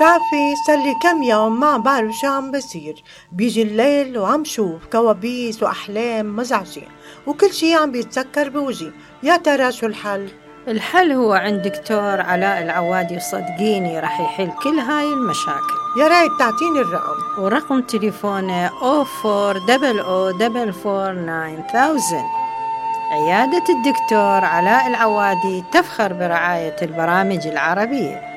بتعرفي صار لي كم يوم ما بعرف شو عم بصير. بيجي الليل وعم شوف كوابيس وأحلام مزعجة، وكل شي عم بيتذكر بوجهي. يا ترى شو الحل؟ الحل هو عند دكتور علاء العوادي، صدقيني رح يحل كل هاي المشاكل. يا ريت تعطيني الرقم. ورقم تليفونه 0400449000. عيادة الدكتور علاء العوادي تفخر برعاية البرامج العربية.